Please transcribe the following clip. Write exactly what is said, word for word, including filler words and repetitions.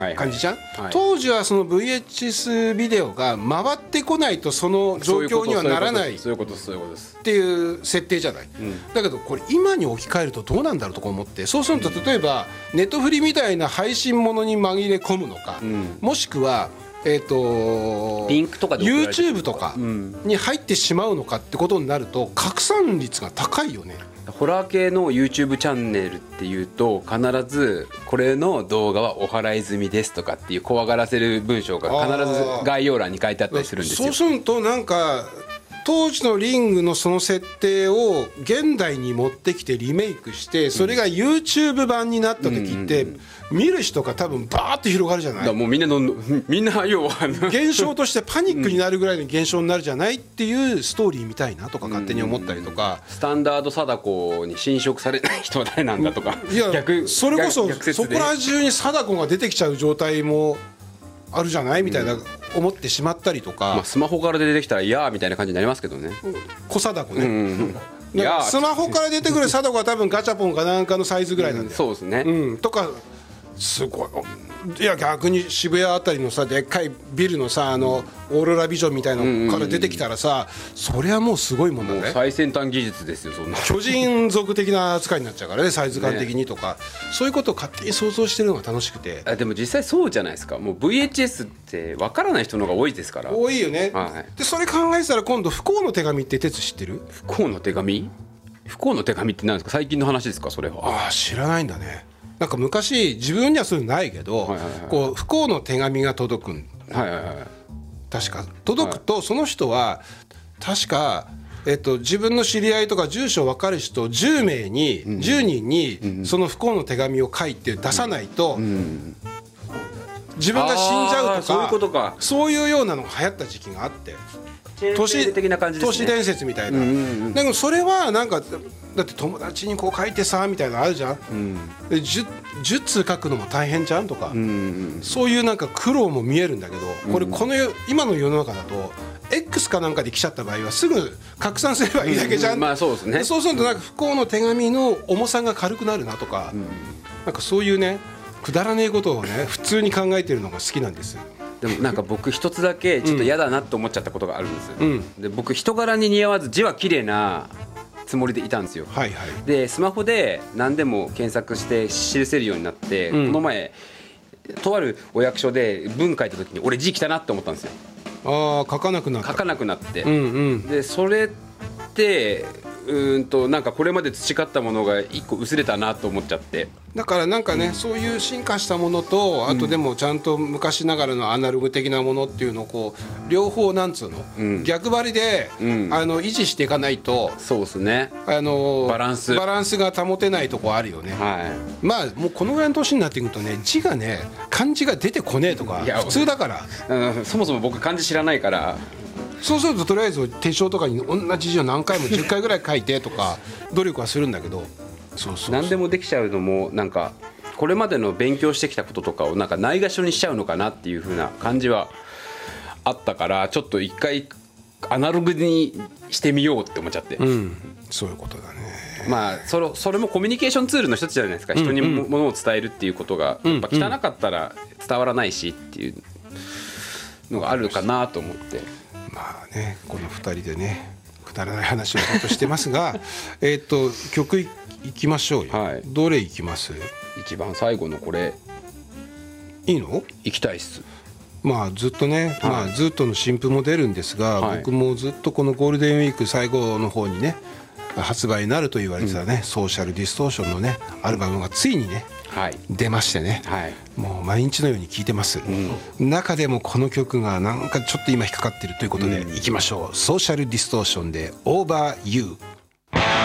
感じじゃん、 はいはい、 当時はその ブイエイチエス ビデオが回ってこないとその状況にはならないっていう設定じゃない、うん、だけどこれ今に置き換えるとどうなんだろうとか思って、そうすると例えばネットフリみたいな配信ものに紛れ込むのか、うん、もしくはえーとリンクとかで YouTube とかに入ってしまうのかってことになると拡散率が高いよね。 ホラー系の YouTube チャンネルっていうと必ずこれの動画はお払い済みですとかっていう怖がらせる文章が必ず概要欄に書いてあったりするんですよ。 そうするとなんか当時のリングのその設定を現代に持ってきてリメイクしてそれが YouTube 版になった時って見る人が多分バーッと広がるじゃない。 だもうみんなのみんな要は現象としてパニックになるぐらいの現象になるじゃないっていうストーリーみたいなとか勝手に思ったりとか、 スタンダード貞子に侵食されない人は誰なんだとか、 いや逆それこそそこら中に貞子が出てきちゃう状態もあるじゃないみたいな思ってしまったりとか、 まあ、スマホから出てきたらいやーみたいな感じになりますけどね、 小貞子ね、うんうんいやスマホから出てくる貞子は多分ガチャポンかなんかのサイズぐらいなんだよ、うん、 そうですね、 うん、とかすごい。いや逆に渋谷あたりのさでっかいビルのさあのオーロラビジョンみたいなのから出てきたらさ、それはもうすごいもんだね。 もう最先端技術ですよそんな。 巨人族的な扱いになっちゃうからねサイズ感的にとか、ね、そういうことを勝手に想像してるのが楽しくて。 あでも実際そうじゃないですか。もう ブイエイチエス って分からない人の方が多いですから。 多いよね、 はい、 でそれ考えてたら今度不幸の手紙って哲知ってる？ 不幸の手紙不幸の手紙って何ですか？最近の話ですかそれは。 ああ知らないんだね。なんか昔自分にはそういうのないけど、はいはいはい、こう不幸の手紙が届くん、 はいはいはい、 確か届くとその人は確か、えっと、自分の知り合いとか住所分かる人じゅうめいに、うん、じゅうにんにその不幸の手紙を書いて出さないと、うんうん、自分が死んじゃうとか、 そういうことか。 そういうようなのが流行った時期があって、 都市的な感じですね。 都市伝説みたいな、うんうんうん、だけどそれはなんかだって友達にこう書いてさみたいなのあるじゃん、うん、で 10, 10通書くのも大変じゃんとか、うんうん、そういうなんか苦労も見えるんだけど、これこの今の世の中だと X かなんかで来ちゃった場合はすぐ拡散すればいいだけじゃん、 うんうん、まあそうですね。 そうするとなんか不幸の手紙の重さが軽くなるなとか、うん、なんかそういうねくだらねえことをね普通に考えてるのが好きなんです。 でもなんか僕一つだけちょっと嫌だなと思っちゃったことがあるんですよ、うん、で僕人柄に似合わず字は綺麗なつもりでいたんですよ、はいはい、でスマホで何でも検索して記せるようになって、うん、この前とあるお役所で文書いた時に俺字汚なって思ったんですよ。 ああ書かなくなった書かなくなって、 うんうん、 でそれってうーんとなんかこれまで培ったものが一個薄れたなと思っちゃって。 だからなんかね、うん、そういう進化したものとあとでもちゃんと昔ながらのアナログ的なものっていうのをこう両方なんつうの、うん、逆張りで、うん、あの維持していかないとそうですね、 あのバランスバランスが保てないとこあるよね、はい、まあもうこのぐらいの年になってくるとね字がね漢字が出てこねえとか普通だから、 うん、そもそも僕漢字知らないからそうするととりあえず手帳とかに同じ字を何回もじゅっかいぐらい書いてとか努力はするんだけどそうそうそう何でもできちゃうのもなんかこれまでの勉強してきたこととかをなんかないがしろにしちゃうのかなっていう風な感じはあったからちょっと一回アナログにしてみようって思っちゃって、 うん、そういうことだね。 まあそれ、それもコミュニケーションツールの一つじゃないですか、うんうん、人にものを伝えるっていうことがやっぱ汚かったら伝わらないしっていうのがあるかなと思って、 まあねこのふたりでねくだらない話をずっとしてますがえっと曲いきましょうよ、はい、どれいきます？ 一番最後のこれいいの？ いきたいっす。 まあずっとね、はい、まあずっとの新譜も出るんですが、はい、僕もずっとこのゴールデンウィーク最後の方にね発売になると言われてたね、うん、ソーシャルディストーションのねアルバムがついにね、はい、出ましてね、はい、もう毎日のように聴いてます、うん、中でもこの曲がなんかちょっと今引っかかってるということで、うん、いきましょう。ソーシャルディストーションで Over You。